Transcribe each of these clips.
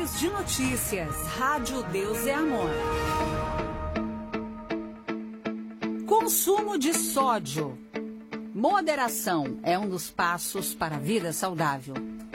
Giro de Notícias. Rádio Deus é Amor. Consumo de sódio. Moderação é um dos passos para a vida saudável.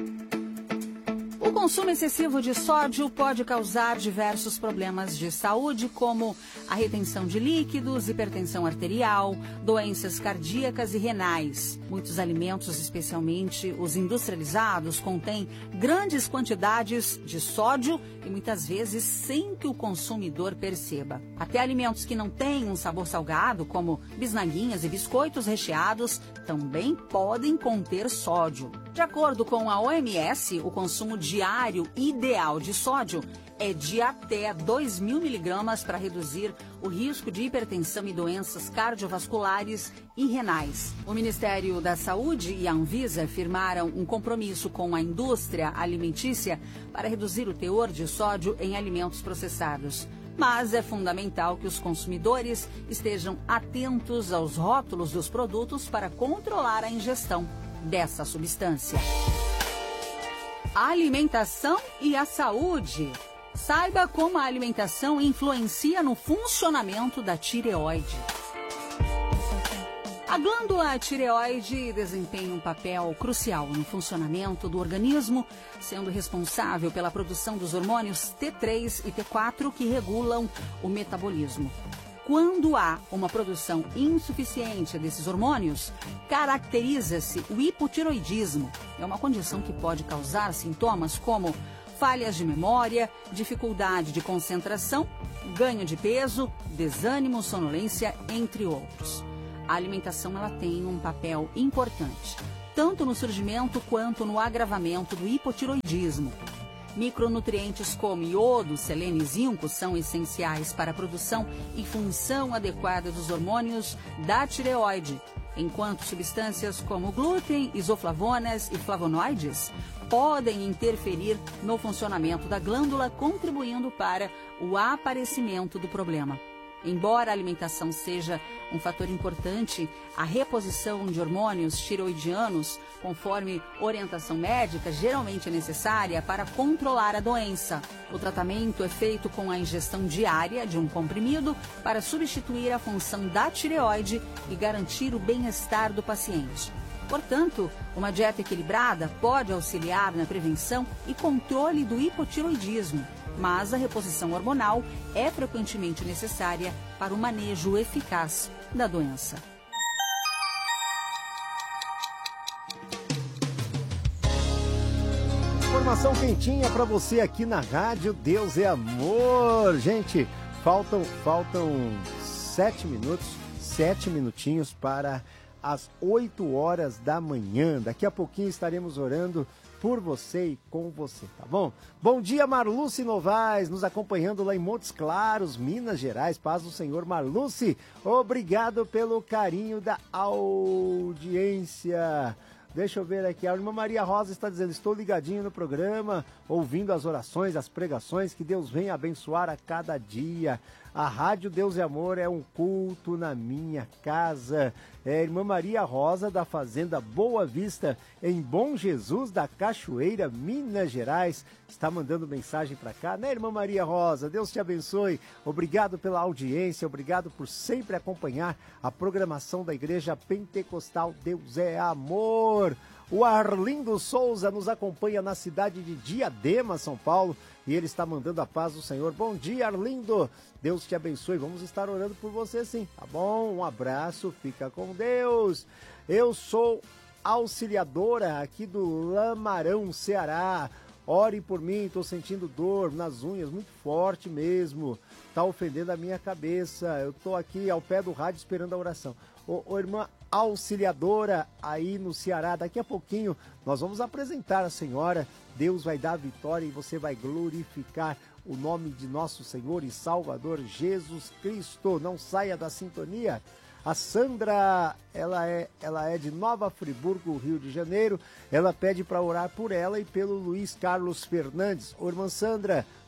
O consumo excessivo de sódio pode causar diversos problemas de saúde, como a retenção de líquidos, hipertensão arterial, doenças cardíacas e renais. Muitos alimentos, especialmente os industrializados, contêm grandes quantidades de sódio e muitas vezes sem que o consumidor perceba. Até alimentos que não têm um sabor salgado, como bisnaguinhas e biscoitos recheados, também podem conter sódio. De acordo com a OMS, o consumo diário ideal de sódio é de até 2.000 miligramas para reduzir o risco de hipertensão e doenças cardiovasculares e renais. O Ministério da Saúde e a Anvisa firmaram um compromisso com a indústria alimentícia para reduzir o teor de sódio em alimentos processados. Mas é fundamental que os consumidores estejam atentos aos rótulos dos produtos para controlar a ingestão dessa substância. A alimentação e a saúde. Saiba como a alimentação influencia no funcionamento da tireoide. A glândula tireoide desempenha um papel crucial no funcionamento do organismo, sendo responsável pela produção dos hormônios T3 e T4 que regulam o metabolismo. Quando há uma produção insuficiente desses hormônios, caracteriza-se o hipotireoidismo. É uma condição que pode causar sintomas como falhas de memória, dificuldade de concentração, ganho de peso, desânimo, sonolência, entre outros. A alimentação ela tem um papel importante, tanto no surgimento quanto no agravamento do hipotireoidismo. Micronutrientes como iodo, selênio e zinco são essenciais para a produção e função adequada dos hormônios da tireoide, enquanto substâncias como glúten, isoflavonas e flavonoides podem interferir no funcionamento da glândula, contribuindo para o aparecimento do problema. Embora a alimentação seja um fator importante, a reposição de hormônios tireoidianos, conforme orientação médica, geralmente é necessária para controlar a doença. O tratamento é feito com a ingestão diária de um comprimido para substituir a função da tireoide e garantir o bem-estar do paciente. Portanto, uma dieta equilibrada pode auxiliar na prevenção e controle do hipotireoidismo, mas a reposição hormonal é frequentemente necessária para o manejo eficaz da doença. Informação quentinha para você aqui na Rádio Deus é Amor. Gente, faltam 7 minutinhos para às 8 horas da manhã. Daqui a pouquinho estaremos orando por você e com você, tá bom? Bom dia, Marluce Novaes, nos acompanhando lá em Montes Claros, Minas Gerais. Paz do Senhor, Marluce. Obrigado pelo carinho da audiência. Deixa eu ver aqui, a irmã Maria Rosa está dizendo: estou ligadinho no programa, ouvindo as orações, as pregações, que Deus venha abençoar a cada dia. A Rádio Deus e Amor é um culto na minha casa. É a irmã Maria Rosa, da Fazenda Boa Vista, em Bom Jesus da Cachoeira, Minas Gerais. Está mandando mensagem para cá, né, irmã Maria Rosa? Deus te abençoe. Obrigado pela audiência, obrigado por sempre acompanhar a programação da Igreja Pentecostal Deus é Amor. O Arlindo Souza nos acompanha na cidade de Diadema, São Paulo, e ele está mandando a paz do Senhor. Bom dia, Arlindo. Deus te abençoe. Vamos estar orando por você, sim, tá bom? Um abraço, fica com Deus. Eu sou auxiliadora aqui do Lamarão, Ceará. Ore por mim, estou sentindo dor nas unhas, muito forte mesmo. Está ofendendo a minha cabeça. Eu estou aqui ao pé do rádio esperando a oração. Ô, irmã auxiliadora aí no Ceará, daqui a pouquinho nós vamos apresentar a senhora. Deus vai dar a vitória e você vai glorificar o nome de nosso Senhor e Salvador Jesus Cristo. Não saia da sintonia. A Sandra, ela é de Nova Friburgo, Rio de Janeiro. Ela pede para orar por ela e pelo Luiz Carlos Fernandes. Ô, irmã Sandra,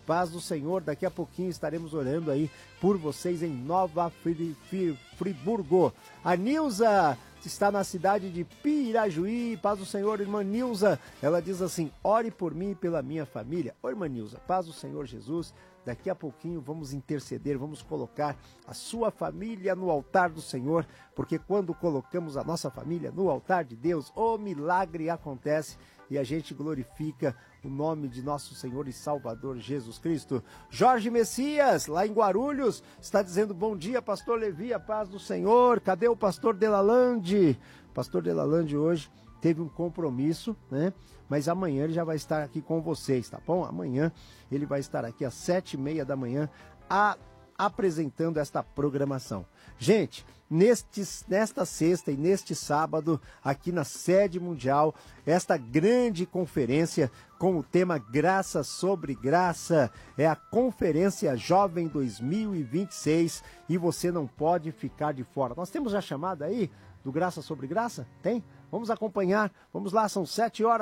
paz do Senhor. Daqui a pouquinho estaremos orando aí por vocês em Nova Friburgo. A Nilza está na cidade de Pirajuí. Paz do Senhor, irmã Nilza. Ela diz assim: ore por mim e pela minha família. Ô, irmã Nilza, paz do Senhor Jesus. Daqui a pouquinho vamos interceder, vamos colocar a sua família no altar do Senhor, porque quando colocamos a nossa família no altar de Deus, o milagre acontece e a gente glorifica o nome de nosso Senhor e Salvador Jesus Cristo. Jorge Messias, lá em Guarulhos, está dizendo: bom dia, pastor Levi, a paz do Senhor. Cadê o pastor Delalande? O pastor Delalande hoje teve um compromisso, né? Mas amanhã ele já vai estar aqui com vocês, tá bom? Amanhã ele vai estar aqui às 7h30 da manhã apresentando esta programação. Gente, nesta sexta e neste sábado, aqui na sede mundial, esta grande conferência com o tema Graça sobre Graça, é a Conferência Jovem 2026 e você não pode ficar de fora. Nós temos a chamada aí do Graça sobre Graça? Tem? Vamos acompanhar. Vamos lá, são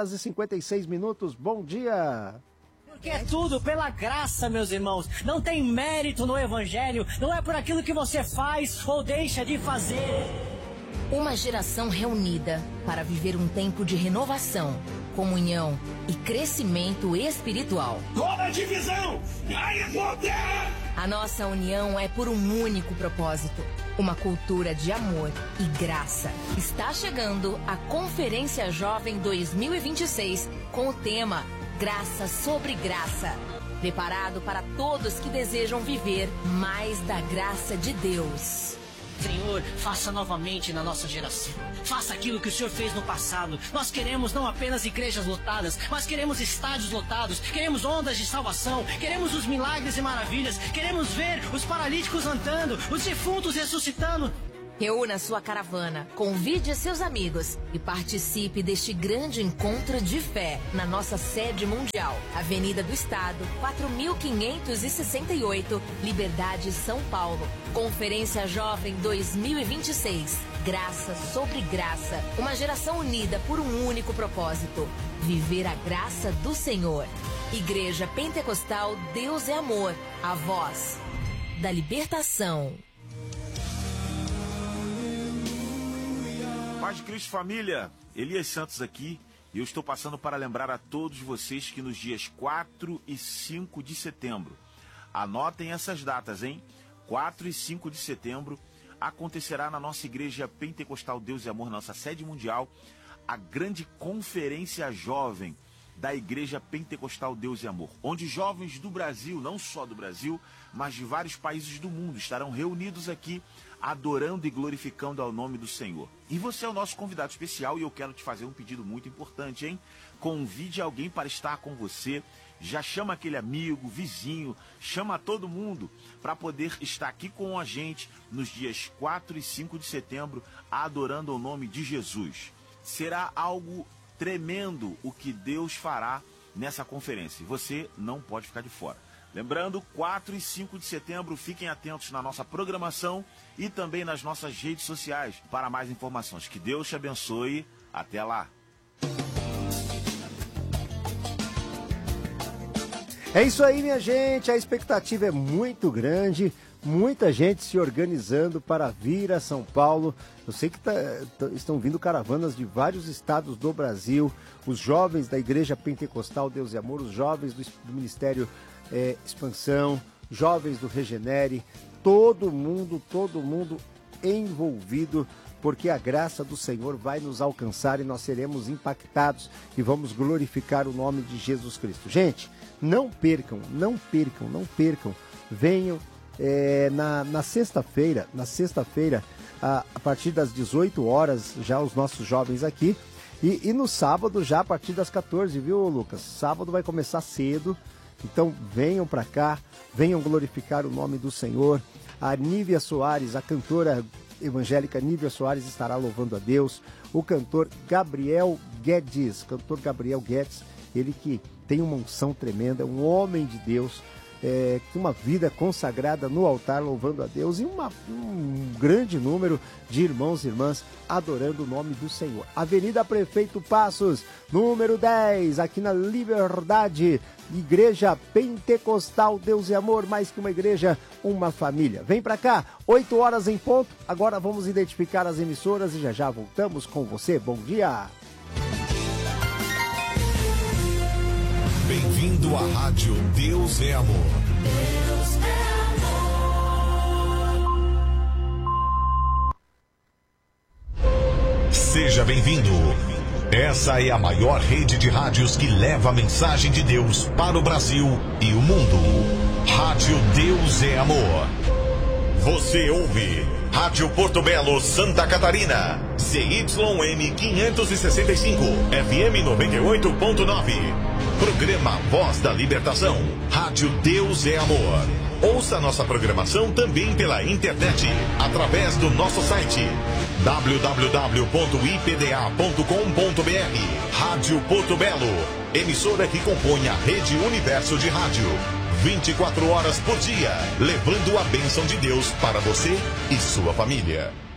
7h56. Bom dia! Porque é tudo pela graça, meus irmãos. Não tem mérito no Evangelho. Não é por aquilo que você faz ou deixa de fazer. Uma geração reunida para viver um tempo de renovação, comunhão e crescimento espiritual. Toda divisão, ganha poder! A nossa união é por um único propósito: uma cultura de amor e graça. Está chegando a Conferência Jovem 2026 com o tema Graça sobre Graça. Preparado para todos que desejam viver mais da graça de Deus. Senhor, faça novamente na nossa geração. Faça aquilo que o Senhor fez no passado. Nós queremos não apenas igrejas lotadas, mas queremos estádios lotados. Queremos ondas de salvação. Queremos os milagres e maravilhas. Queremos ver os paralíticos andando, os defuntos ressuscitando. Reúna sua caravana, convide seus amigos e participe deste grande encontro de fé na nossa sede mundial. Avenida do Estado, 4568, Liberdade, São Paulo. Conferência Jovem 2026. Graça sobre Graça. Uma geração unida por um único propósito: viver a graça do Senhor. Igreja Pentecostal Deus é Amor. A voz da libertação. Paz de Cristo, família, Elias Santos aqui, e eu estou passando para lembrar a todos vocês que nos dias 4 e 5 de setembro, anotem essas datas, hein? 4 e 5 de setembro, acontecerá na nossa Igreja Pentecostal Deus e Amor, nossa sede mundial, a grande conferência jovem da Igreja Pentecostal Deus e Amor, onde jovens do Brasil, não só do Brasil, mas de vários países do mundo, estarão reunidos aqui, adorando e glorificando ao nome do Senhor. E você é o nosso convidado especial e eu quero te fazer um pedido muito importante, hein? Convide alguém para estar com você, já chama aquele amigo, vizinho, chama todo mundo para poder estar aqui com a gente nos dias 4 e 5 de setembro, adorando ao nome de Jesus. Será algo tremendo o que Deus fará nessa conferência. Você não pode ficar de fora. Lembrando, 4 e 5 de setembro, fiquem atentos na nossa programação e também nas nossas redes sociais para mais informações. Que Deus te abençoe. Até lá. É isso aí, minha gente. A expectativa é muito grande. Muita gente se organizando para vir a São Paulo. Eu sei que estão vindo caravanas de vários estados do Brasil. Os jovens da Igreja Pentecostal Deus e Amor, os jovens do Ministério Expansão, jovens do Regenere, todo mundo envolvido, porque a graça do Senhor vai nos alcançar e nós seremos impactados e vamos glorificar o nome de Jesus Cristo. Gente, não percam, venham na sexta-feira, a partir das 18 horas, já os nossos jovens aqui, e no sábado já a partir das 14, viu, Lucas? Sábado vai começar cedo. Então venham para cá, venham glorificar o nome do Senhor. A Nívia Soares, a cantora evangélica Nívia Soares estará louvando a Deus. O cantor Gabriel Guedes, ele que tem uma unção tremenda, um homem de Deus, uma vida consagrada no altar, louvando a Deus, e um grande número de irmãos e irmãs adorando o nome do Senhor. Avenida Prefeito Passos, número 10, aqui na Liberdade, Igreja Pentecostal Deus e Amor, mais que uma igreja, uma família. Vem pra cá, 8 horas em ponto, agora vamos identificar as emissoras e já voltamos com você. Bom dia! Bem-vindo à Rádio Deus é Amor. Deus é amor. Seja bem-vindo. Essa é a maior rede de rádios que leva a mensagem de Deus para o Brasil e o mundo. Rádio Deus é Amor. Você ouve Rádio Porto Belo, Santa Catarina. CYM 565, FM 98.9. Programa Voz da Libertação. Rádio Deus é Amor. Ouça nossa programação também pela internet, através do nosso site www.ipda.com.br. Rádio Porto Belo, emissora que compõe a Rede Universo de Rádio. 24 horas por dia, levando a bênção de Deus para você e sua família.